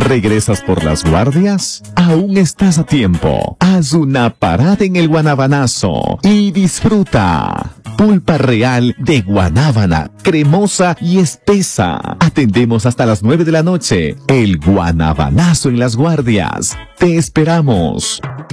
¿Regresas por las guardias? Aún estás a tiempo. Haz una parada en el Guanabanazo y disfruta. Pulpa real de guanábana, cremosa y espesa. Atendemos hasta las 9 de la noche. El Guanabanazo en las guardias. Te esperamos.